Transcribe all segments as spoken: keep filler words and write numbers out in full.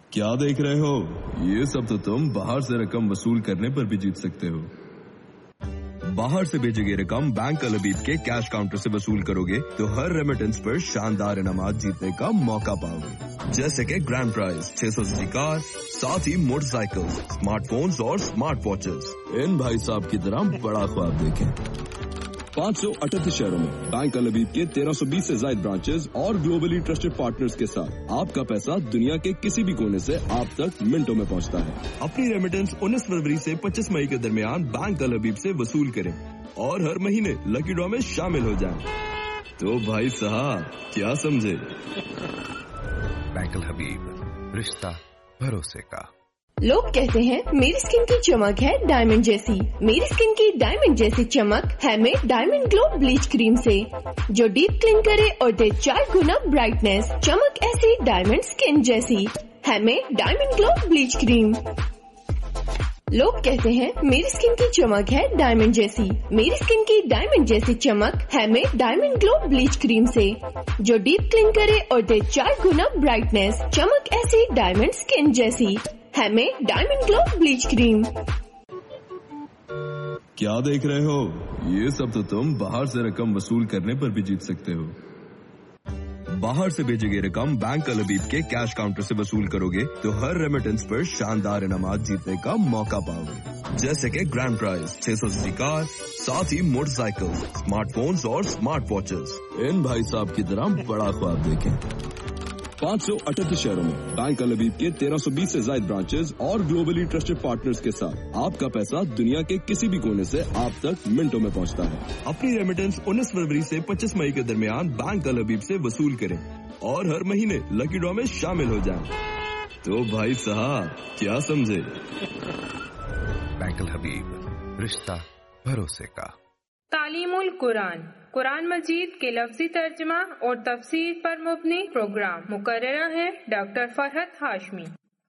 کیا دیکھ رہے ہو؟ یہ سب تو تم باہر سے رقم وصول کرنے پر بھی جیت سکتے ہو۔ باہر سے بھیجی گئی رقم بینک الحبیب کے کیش کاؤنٹر سے وصول کرو گے تو ہر ریمیٹنس پر شاندار انعامات جیتنے کا موقع پاؤ گے، جیسے کہ گرینڈ پرائز چھ سو سی سی کار، ساتھ ہی موٹر سائیکل، اسمارٹ فونز اور اسمارٹ واچز۔ ان بھائی صاحب کی طرح بڑا خواب دیکھیں۔ پانچ سو اٹھتیس شہروں میں بینک الحبیب کے تیرہ سو بیس سے زائد برانچز اور گلوبلی ٹرسٹڈ پارٹنرز کے ساتھ آپ کا پیسہ دنیا کے کسی بھی کونے سے آپ تک منٹوں میں پہنچتا ہے۔ اپنی ریمیٹنس انیس فروری سے پچیس مئی کے درمیان بینک الحبیب سے وصول کریں اور ہر مہینے لکی ڈرا میں شامل ہو جائیں۔ تو بھائی صاحب کیا سمجھے؟ بینک الحبیب، رشتہ بھروسے کا۔ لوگ کہتے ہیں میری اسکن کی چمک ہے ڈائمنڈ جیسی، میری اسکن کی ڈائمنڈ جیسی چمک ہے میں ڈائمنڈ گلو بلیچ کریم سے، جو ڈیپ کلین کرے اور دے چار گنا برائٹنیس۔ چمک ایسی ڈائمنڈ اسکن جیسی ہے میں ڈائمنڈ گلو بلیچ کریم۔ لوگ کہتے ہیں میری اسکن کی چمک ہے ڈائمنڈ جیسی، میری اسکن کی ڈائمنڈ جیسی چمک ہے میں ڈائمنڈ گلو بلیچ کریم سے، جو ڈیپ کلین کرے اور دے چار گنا برائٹنیس۔ چمک ایسی ڈائمنڈ اسکن جیسی ہے میں ڈائمنڈ گلو بلیچ کریم۔ کیا دیکھ رہے ہو؟ یہ سب تو تم باہر سے رقم وصول کرنے پر بھی جیت سکتے ہو۔ باہر سے بھیجی گئی رقم بینک الحبیب کے کیش کاؤنٹر سے وصول کرو گے تو ہر ریمیٹنس پر شاندار انعامات جیتنے کا موقع پاؤ گے، جیسے کہ گرینڈ پرائز چھ سو سی سی کار، ساتھ ہی موٹر سائیکل، اسمارٹ فونز اور اسمارٹ واچز۔ ان بھائی صاحب کی طرح بڑا خواب دیکھیں۔ پانچ سو اٹھتیس شہروں میں بینک الحبیب کے تیرہ سو بیس سے زائد برانچز اور گلوبلی ٹرسٹڈ پارٹنرز کے ساتھ آپ کا پیسہ دنیا کے کسی بھی کونے سے آپ تک منٹوں میں پہنچتا ہے۔ اپنی ریمیٹنس انیس فروری سے پچیس مئی کے درمیان بینک الحبیب سے وصول کریں اور ہر مہینے لکی ڈرا میں شامل ہو جائیں۔ تو بھائی صاحب کیا سمجھے؟ بینک الحبیب، رشتہ بھروسے کا۔ تعلیم القرآن، قرآن مجید کے لفظی ترجمہ اور تفسیر پر مبنی پروگرام۔ مقررہ ہے ڈاکٹر فرحت ہاشمی۔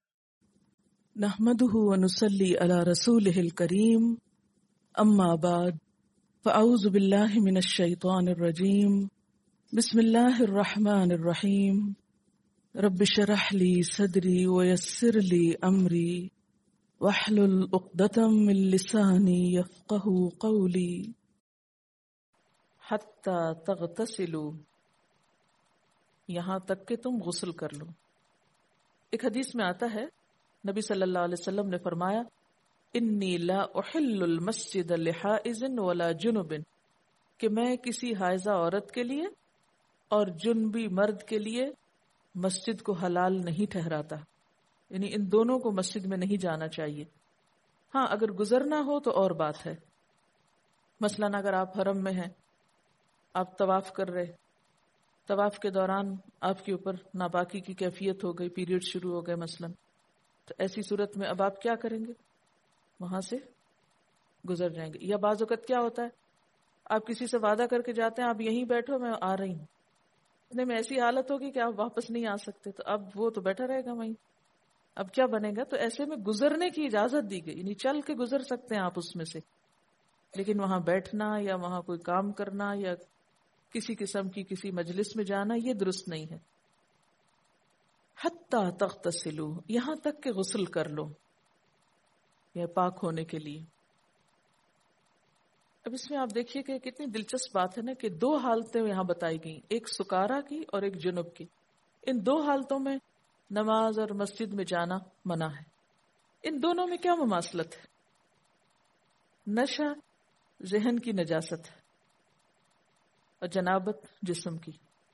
نحمده ونصلي على رسوله الكريم، اما بعد فاعوذ بالله من الشيطان الرجيم، بسم الله الرحمن الرحيم، رب اشرح لي صدري ويسر لي امري واحلل عقدة من لساني يفقهوا قولي حتی تغتسلوا، یہاں تک کہ تم غسل کر لو۔ ایک حدیث میں آتا ہے نبی صلی اللہ علیہ وسلم نے فرمایا، انی لا احل المسجد لحائض ولا جنب، کہ میں کسی حائضہ عورت کے لیے اور جنبی مرد کے لیے مسجد کو حلال نہیں ٹھہراتا، یعنی ان دونوں کو مسجد میں نہیں جانا چاہیے۔ ہاں اگر گزرنا ہو تو اور بات ہے، مثلاً اگر آپ حرم میں ہیں، آپ طواف کر رہے، طواف کے دوران آپ کے اوپر ناپاکی کی کیفیت ہو گئی، پیریڈ شروع ہو گئے مثلاً، تو ایسی صورت میں اب آپ کیا کریں گے؟ وہاں سے گزر جائیں گے۔ یا بعض اوقات کیا ہوتا ہے، آپ کسی سے وعدہ کر کے جاتے ہیں آپ یہیں بیٹھو میں آ رہی ہوں، اتنے میں ایسی حالت ہوگی کہ آپ واپس نہیں آ سکتے، تو اب وہ تو بیٹھا رہے گا وہیں، اب کیا بنے گا؟ تو ایسے میں گزرنے کی اجازت دی گئی، یعنی چل کے گزر سکتے ہیں آپ اس میں سے، لیکن وہاں بیٹھنا یا وہاں کوئی کام کرنا یا کسی قسم کی کسی مجلس میں جانا یہ درست نہیں ہے۔ حتی تغتسلوا، یہاں تک کہ غسل کر لو یا پاک ہونے کے لیے۔ اب اس میں آپ دیکھیے کہ کتنی دلچسپ بات ہے نا کہ دو حالتیں یہاں بتائی گئیں، ایک سکارا کی اور ایک جنب کی۔ ان دو حالتوں میں نماز اور مسجد میں جانا منع ہے۔ ان دونوں میں کیا مماثلت ہے؟ نشہ ذہن کی نجاست ہے اور جنابت جسم کی۔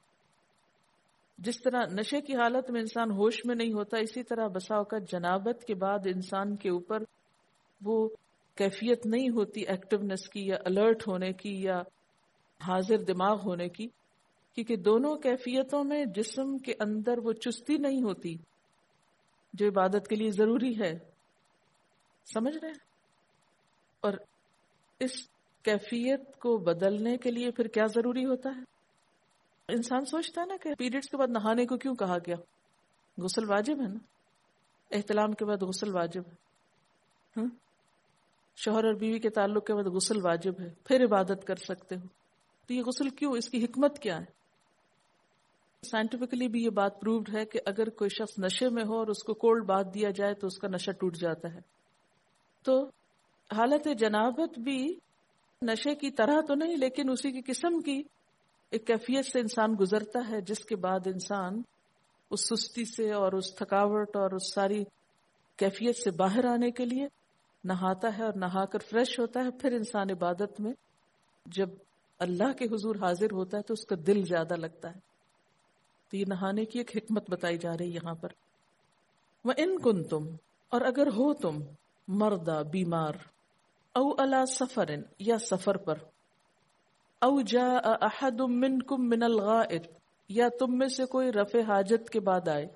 جس طرح نشے کی حالت میں انسان ہوش میں نہیں ہوتا، اسی طرح بسا اوقات جنابت کے بعد انسان کے اوپر وہ کیفیت نہیں ہوتی ایکٹیونیس کی یا الرٹ ہونے کی یا حاضر دماغ ہونے کی، کیونکہ دونوں کیفیتوں میں جسم کے اندر وہ چستی نہیں ہوتی جو عبادت کے لیے ضروری ہے۔ سمجھ رہے ہیں؟ اور اس کیفیت کو بدلنے کے لیے پھر کیا ضروری ہوتا ہے؟ انسان سوچتا ہے نا کہ پیریڈز کے بعد نہانے کو کیوں کہا گیا؟ غسل واجب ہے نا، احتلام کے بعد غسل واجب ہے، ہاں؟ شوہر اور بیوی کے تعلق کے بعد غسل واجب ہے، پھر عبادت کر سکتے ہو، تو یہ غسل کیوں؟ اس کی حکمت کیا ہے؟ سائنٹیفکلی بھی یہ بات پرووڈ ہے کہ اگر کوئی شخص نشے میں ہو اور اس کو کولڈ بات دیا جائے تو اس کا نشہ ٹوٹ جاتا ہے. تو حالت جنابت بھی نشے کی طرح تو نہیں لیکن اسی کی قسم کی ایک کیفیت سے انسان گزرتا ہے جس کے بعد انسان اس سستی سے اور اس تھکاوٹ اور اس ساری کیفیت سے باہر آنے کے لیے نہاتا ہے اور نہا کر فریش ہوتا ہے. پھر انسان عبادت میں جب اللہ کے حضور حاضر ہوتا ہے تو اس کا دل زیادہ لگتا ہے. تو یہ نہانے کی ایک حکمت بتائی جا رہی یہاں پر. وَإِن كُنتُمْ اور اگر ہو تم مردہ بیمار او علی سفر یا سفر پر او جاء احد منکم من الغائط یا تم میں سے کوئی رفع حاجت کے بعد آئے.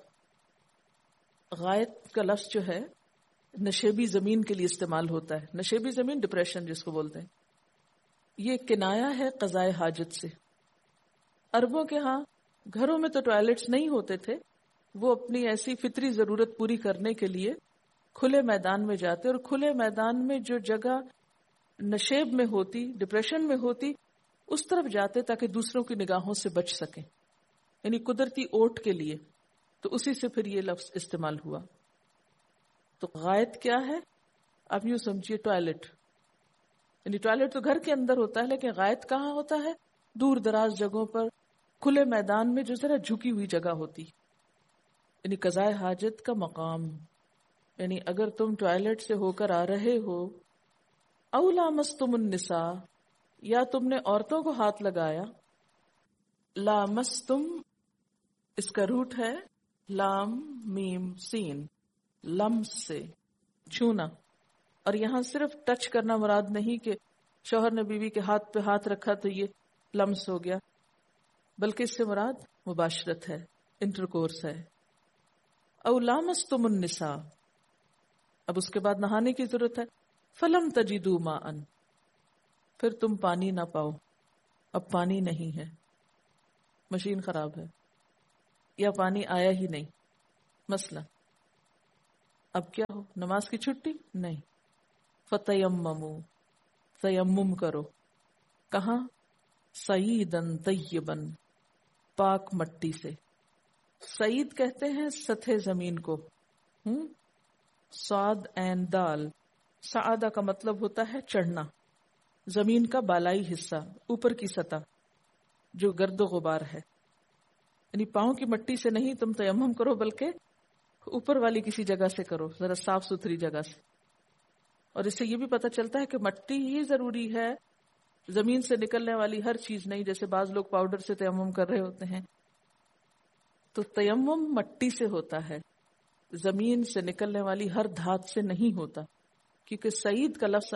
غائط کا لفظ جو ہے نشیبی زمین کے لیے استعمال ہوتا ہے. نشیبی زمین ڈپریشن جس کو بولتے ہیں. یہ کنایا ہے قضائے حاجت سے. عربوں کے ہاں گھروں میں تو ٹوائلٹس نہیں ہوتے تھے, وہ اپنی ایسی فطری ضرورت پوری کرنے کے لیے کھلے میدان میں جاتے, اور کھلے میدان میں جو جگہ نشیب میں ہوتی, ڈپریشن میں ہوتی, اس طرف جاتے تاکہ دوسروں کی نگاہوں سے بچ سکیں, یعنی قدرتی اوٹ کے لیے. تو اسی سے پھر یہ لفظ استعمال ہوا. تو غائط کیا ہے؟ آپ یوں سمجھیے ٹوائلٹ, یعنی ٹوائلٹ تو گھر کے اندر ہوتا ہے لیکن غائط کہاں ہوتا ہے؟ دور دراز جگہوں پر کھلے میدان میں جو ذرا جھکی ہوئی جگہ ہوتی, یعنی قضائے حاجت کا مقام. یعنی اگر تم ٹوائلٹ سے ہو کر آ رہے ہو, او لامستم النساء یا تم نے عورتوں کو ہاتھ لگایا. لامستم اس کا روٹ ہے لام میم سین, لمس سے چھونا, اور یہاں صرف ٹچ کرنا مراد نہیں کہ شوہر نے بیوی کے ہاتھ پہ ہاتھ رکھا تو یہ لمس ہو گیا, بلکہ اس سے مراد مباشرت ہے, انٹرکورس ہے. او لامستم النساء, اب اس کے بعد نہانے کی ضرورت ہے. فلم تجدوا ماء, پھر تم پانی نہ پاؤ, اب پانی نہیں ہے, مشین خراب ہے یا پانی آیا ہی نہیں مسئلہ, اب کیا ہو؟ نماز کی چھٹی نہیں. فتیمموا, تیمم کرو. کہاں؟ سعیدن طیبن, پاک مٹی سے. سعید کہتے ہیں سطح زمین کو. ہم صاد عین دال, سعادہ کا مطلب ہوتا ہے چڑھنا, زمین کا بالائی حصہ, اوپر کی سطح جو گرد و غبار ہے. یعنی پاؤں کی مٹی سے نہیں تم تیمم کرو بلکہ اوپر والی کسی جگہ سے کرو, ذرا صاف ستھری جگہ سے. اور اس سے یہ بھی پتہ چلتا ہے کہ مٹی ہی ضروری ہے, زمین سے نکلنے والی ہر چیز نہیں, جیسے بعض لوگ پاؤڈر سے تیمم کر رہے ہوتے ہیں. تو تیمم مٹی سے ہوتا ہے, زمین سے نکلنے والی ہر دھات سے نہیں ہوتا, کیونکہ سعید کا لفظ